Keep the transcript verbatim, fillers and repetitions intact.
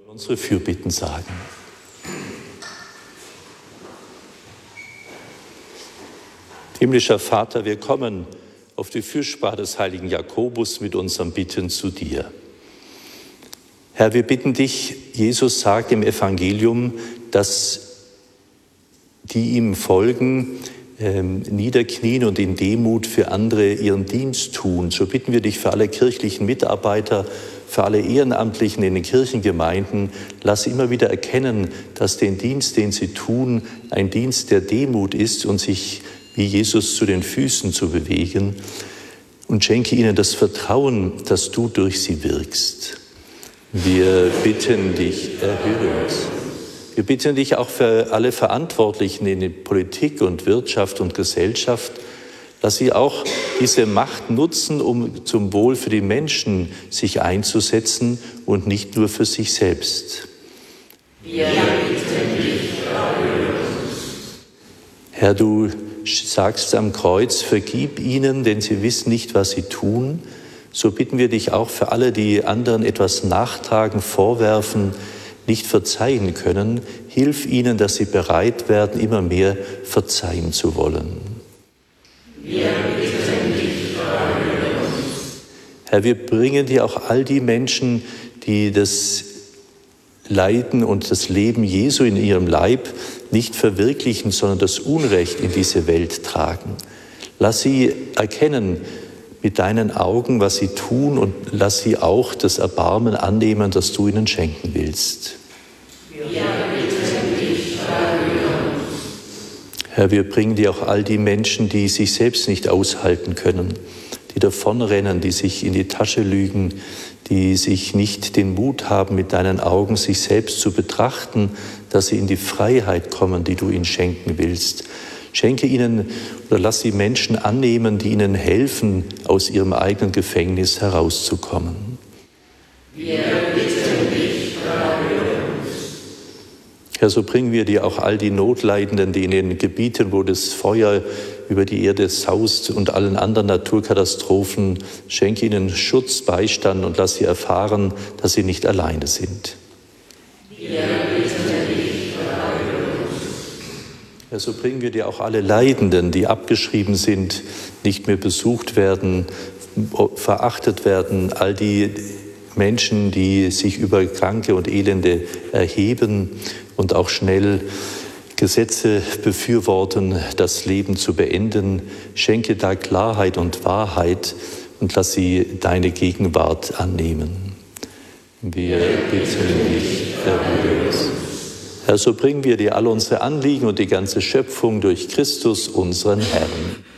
Unsere Fürbitten sagen. Himmlischer Vater, wir kommen auf die Fürsprache des heiligen Jakobus mit unseren Bitten zu dir. Herr, wir bitten dich, Jesus sagt im Evangelium, dass die ihm folgen, ähm, niederknien und in Demut für andere ihren Dienst tun. So bitten wir dich für alle kirchlichen Mitarbeiter, für alle Ehrenamtlichen in den Kirchengemeinden, lass sie immer wieder erkennen, dass der Dienst, den sie tun, ein Dienst der Demut ist und sich wie Jesus zu den Füßen zu bewegen, und schenke ihnen das Vertrauen, dass du durch sie wirkst. Wir bitten dich, erhöre uns. Wir bitten dich auch für alle Verantwortlichen in der Politik und Wirtschaft und Gesellschaft, dass sie auch diese Macht nutzen, um zum Wohl für die Menschen sich einzusetzen und nicht nur für sich selbst. Wir bitten dich, erhöre uns. Herr, du sagst am Kreuz, vergib ihnen, denn sie wissen nicht, was sie tun. So bitten wir dich auch für alle, die anderen etwas nachtragen, vorwerfen, nicht verzeihen können. Hilf ihnen, dass sie bereit werden, immer mehr verzeihen zu wollen. Wir bitten dich, erhöre uns. Herr, wir bringen dir auch all die Menschen, die das Leiden und das Leben Jesu in ihrem Leib nicht verwirklichen, sondern das Unrecht in diese Welt tragen. Lass sie erkennen mit deinen Augen, was sie tun, und lass sie auch das Erbarmen annehmen, das du ihnen schenken willst. Wir bitten dich, erhöre uns. Herr, wir bringen dir auch all die Menschen, die sich selbst nicht aushalten können, die davonrennen, die sich in die Tasche lügen, die sich nicht den Mut haben, mit deinen Augen sich selbst zu betrachten, dass sie in die Freiheit kommen, die du ihnen schenken willst. Schenke ihnen oder lass die Menschen annehmen, die ihnen helfen, aus ihrem eigenen Gefängnis herauszukommen. Wir bitten dich, erhöre uns. Herr, so bringen wir dir auch all die Notleidenden, die in den Gebieten, wo das Feuer über die Erde saust, und allen anderen Naturkatastrophen, schenke ihnen Schutz, Beistand und lass sie erfahren, dass sie nicht alleine sind. Wir bitten dich, erhöre uns. Ja, so bringen wir dir auch alle Leidenden, die abgeschrieben sind, nicht mehr besucht werden, verachtet werden, all die Menschen, die sich über Kranke und Elende erheben und auch schnell Gesetze befürworten, das Leben zu beenden. Schenke da Klarheit und Wahrheit und lass sie deine Gegenwart annehmen. Wir bitten dich, erhöre uns. Herr, so bringen wir dir alle unsere Anliegen und die ganze Schöpfung durch Christus, unseren Herrn.